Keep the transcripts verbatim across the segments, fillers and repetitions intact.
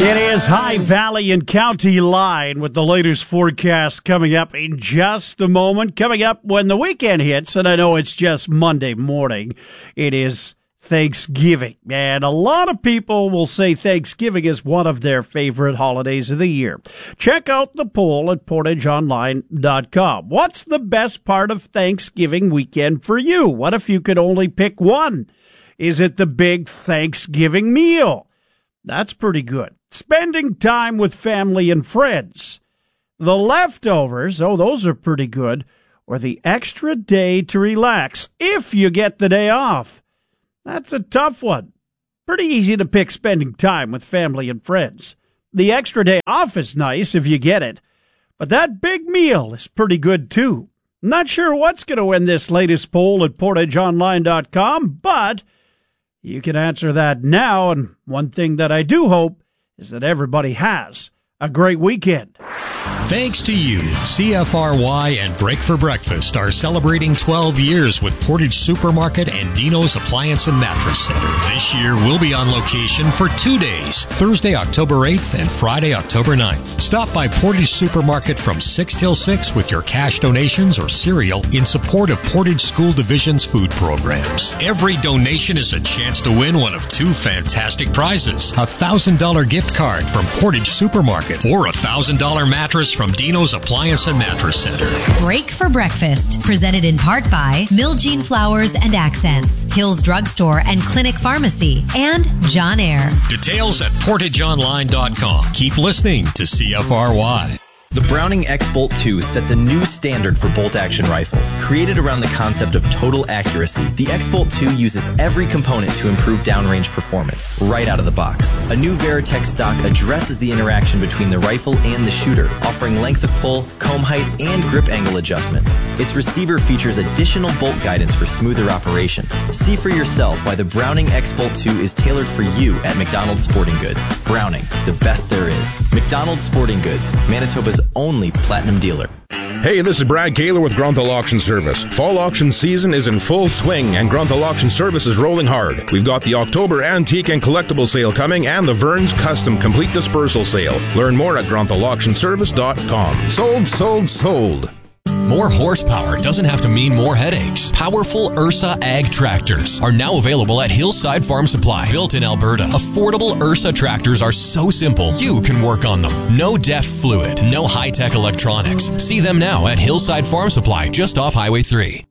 It is High Valley and County Line with the latest forecast coming up in just a moment. Coming up when the weekend hits, and I know it's just Monday morning, it is Thanksgiving. And a lot of people will say Thanksgiving is one of their favorite holidays of the year. Check out the poll at portage online dot com. What's the best part of Thanksgiving weekend for you? What if you could only pick one? Is it the big Thanksgiving meal? That's pretty good. Spending time with family and friends. The leftovers, oh, those are pretty good. Or the extra day to relax, if you get the day off. That's a tough one. Pretty easy to pick spending time with family and friends. The extra day off is nice if you get it. But that big meal is pretty good, too. Not sure what's going to win this latest poll at portage online dot com, but you can answer that now. And one thing that I do hope is that everybody has a great weekend. Thanks to you, C F R Y and Break for Breakfast are celebrating twelve years with Portage Supermarket and Dino's Appliance and Mattress Center. This year, we'll be on location for two days, Thursday, October eighth and Friday, October ninth. Stop by Portage Supermarket from six till six with your cash donations or cereal in support of Portage School Division's food programs. Every donation is a chance to win one of two fantastic prizes. A one thousand dollars gift card from Portage Supermarket or a one thousand dollars mattress from Dino's Appliance and Mattress Center. Break for Breakfast, presented in part by Miljean Flowers and Accents, Hills Drugstore and Clinic Pharmacy, and John Air. Details at portage online dot com. Keep listening to C F R Y. The Browning X-Bolt two sets a new standard for bolt-action rifles. Created around the concept of total accuracy, the X-Bolt two uses every component to improve downrange performance, right out of the box. A new Veritech stock addresses the interaction between the rifle and the shooter, offering length of pull, comb height, and grip angle adjustments. Its receiver features additional bolt guidance for smoother operation. See for yourself why the Browning X-Bolt two is tailored for you at McDonald's Sporting Goods. Browning, the best there is. McDonald's Sporting Goods, Manitoba's only platinum dealer. Hey, this is Brad Kaler with Grunthal Auction Service. Fall auction season is in full swing, and Grunthal Auction Service is rolling hard. We've got the October Antique and Collectible Sale coming and the Vern's Custom Complete Dispersal Sale. Learn more at grunthal auction service dot com. Sold, sold, sold. More horsepower doesn't have to mean more headaches. Powerful Ursa Ag tractors are now available at Hillside Farm Supply. Built in Alberta, affordable Ursa tractors are so simple you can work on them. No deft fluid, no high-tech electronics. See them now at Hillside Farm Supply, just off Highway three.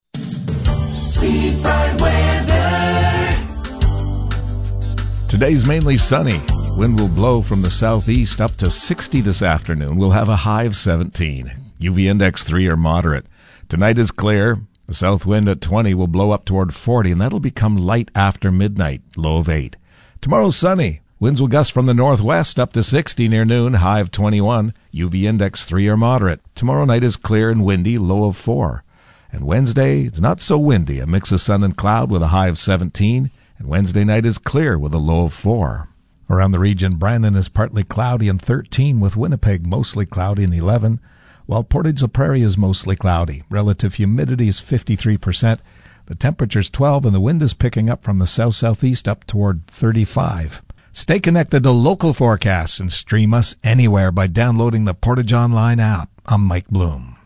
Seafront weather. Today's mainly sunny. Wind will blow from the southeast up to sixty this afternoon. We'll have a high of seventeen. U V index three or moderate. Tonight is clear. The south wind at twenty will blow up toward forty, and that'll become light after midnight, low of eight. Tomorrow's sunny. Winds will gust from the northwest up to sixty near noon, high of twenty-one. U V index three or moderate. Tomorrow night is clear and windy, low of four. And Wednesday, it's not so windy, a mix of sun and cloud with a high of seventeen. And Wednesday night is clear with a low of four. Around the region, Brandon is partly cloudy and thirteen, with Winnipeg mostly cloudy and eleven. While Portage la Prairie is mostly cloudy. Relative humidity is fifty-three percent. The temperature's twelve, and the wind is picking up from the south-southeast up toward thirty-five. Stay connected to local forecasts and stream us anywhere by downloading the Portage Online app. I'm Mike Bloom.